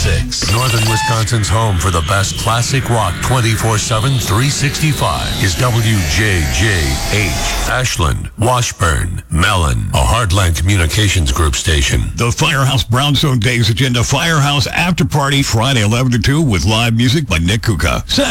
6. Northern Wisconsin's home for the best classic rock 24/7, 365 is WJJH. Ashland, Washburn, Mellon, a Heartland Communications Group station. The Firehouse Brownstone Days Agenda Firehouse After Party, Friday 11 to 2 with live music by Nick Kuka.